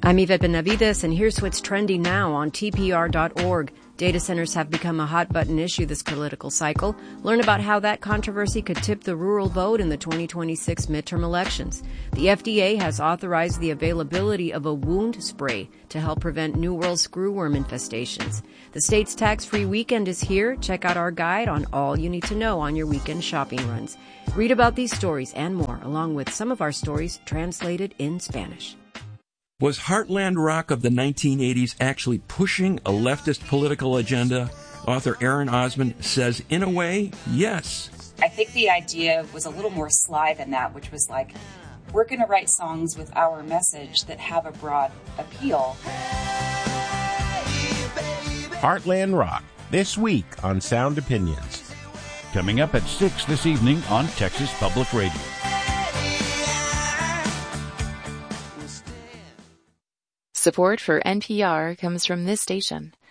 I'm Yvette Benavides, and here's what's trending now on TPR.org. Data centers have become a hot-button issue this political cycle. Learn about how that controversy could tip the rural vote in the 2026 midterm elections. The FDA has authorized the availability of a wound spray to help prevent New World screwworm infestations. The state's tax-free weekend is here. Check out our guide on all you need to know on your weekend shopping runs. Read about these stories and more, along with some of our stories translated in Spanish. Was Heartland Rock of the 1980s actually pushing a leftist political agenda? Author Aaron Osmond says, in a way, yes. I think the idea was a little more sly than that, which was like, we're going to write songs with our message that have a broad appeal. Heartland Rock, this week on Sound Opinions. Coming up at 6 this evening on Texas Public Radio. Support for NPR comes from this station